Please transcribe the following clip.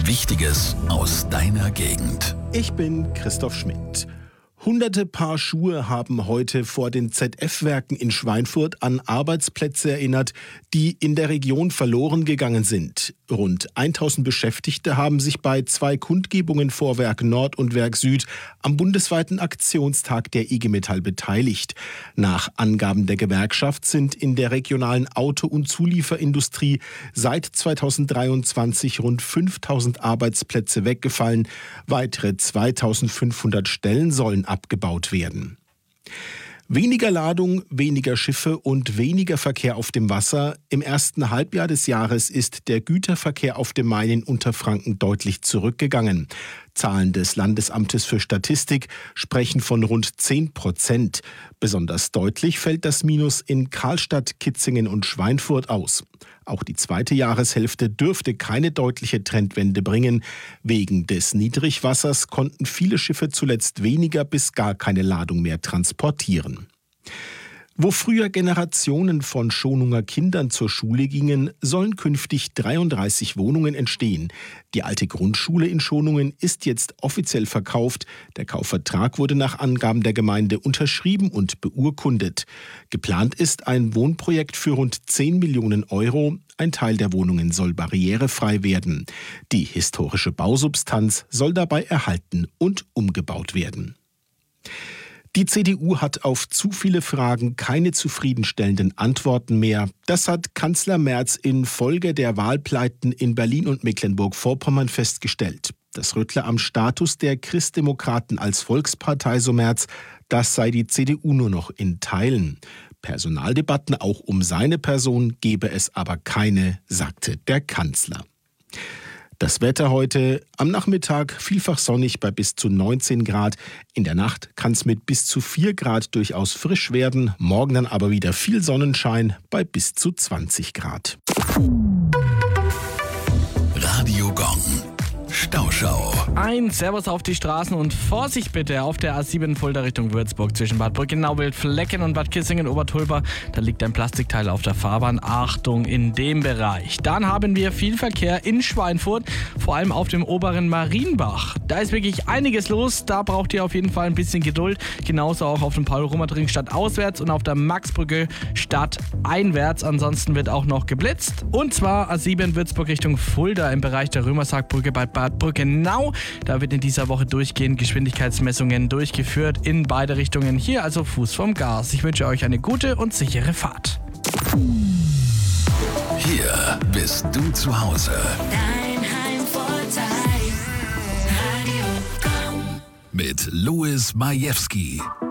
Wichtiges aus deiner Gegend. Ich bin Christoph Schmidt. Hunderte Paar Schuhe haben heute vor den ZF-Werken in Schweinfurt an Arbeitsplätze erinnert, die in der Region verloren gegangen sind. Rund 1000 Beschäftigte haben sich bei 2 Kundgebungen vor Werk Nord und Werk Süd am bundesweiten Aktionstag der IG Metall beteiligt. Nach Angaben der Gewerkschaft sind in der regionalen Auto- und Zulieferindustrie seit 2023 rund 5000 Arbeitsplätze weggefallen. Weitere 2500 Stellen sollen abgebaut werden. Weniger Ladung, weniger Schiffe und weniger Verkehr auf dem Wasser. Im ersten Halbjahr des Jahres ist der Güterverkehr auf dem Main in Unterfranken deutlich zurückgegangen. Zahlen des Landesamtes für Statistik sprechen von rund 10%. Besonders deutlich fällt das Minus in Karlstadt, Kitzingen und Schweinfurt aus. Auch die zweite Jahreshälfte dürfte keine deutliche Trendwende bringen. Wegen des Niedrigwassers konnten viele Schiffe zuletzt weniger bis gar keine Ladung mehr transportieren. Wo früher Generationen von Schonunger Kindern zur Schule gingen, sollen künftig 33 Wohnungen entstehen. Die alte Grundschule in Schonungen ist jetzt offiziell verkauft. Der Kaufvertrag wurde nach Angaben der Gemeinde unterschrieben und beurkundet. Geplant ist ein Wohnprojekt für rund 10 Millionen Euro. Ein Teil der Wohnungen soll barrierefrei werden. Die historische Bausubstanz soll dabei erhalten und umgebaut werden. Die CDU hat auf zu viele Fragen keine zufriedenstellenden Antworten mehr. Das hat Kanzler Merz infolge der Wahlpleiten in Berlin und Mecklenburg-Vorpommern festgestellt. Das Rüttle am Status der Christdemokraten als Volkspartei, so Merz, das sei die CDU nur noch in Teilen. Personaldebatten auch um seine Person gebe es aber keine, sagte der Kanzler. Das Wetter heute: am Nachmittag vielfach sonnig bei bis zu 19 Grad. In der Nacht kann es mit bis zu 4 Grad durchaus frisch werden. Morgen dann aber wieder viel Sonnenschein bei bis zu 20 Grad. Radio Gong. Stauschau. Ein Servus auf die Straßen und Vorsicht bitte auf der A7 Fulda Richtung Würzburg zwischen Bad Brückenau, Flecken und Bad Kissingen-Obertulba. Da liegt ein Plastikteil auf der Fahrbahn. Achtung in dem Bereich. Dann haben wir viel Verkehr in Schweinfurt, vor allem auf dem oberen Marienbach. Da ist wirklich einiges los. Da braucht ihr auf jeden Fall ein bisschen Geduld. Genauso auch auf dem Paul-Rumert-Ring stadtauswärts und auf der Maxbrücke stadteinwärts. Ansonsten wird auch noch geblitzt. Und zwar A7 Würzburg Richtung Fulda im Bereich der Römersargbrücke bei Bad Brückenau. Da wird in dieser Woche durchgehend Geschwindigkeitsmessungen durchgeführt in beide Richtungen. Hier also Fuß vom Gas. Ich wünsche euch eine gute und sichere Fahrt. Hier bist du zu Hause. Dein Heimvorteil. Radio Gong. Mit Louis Majewski.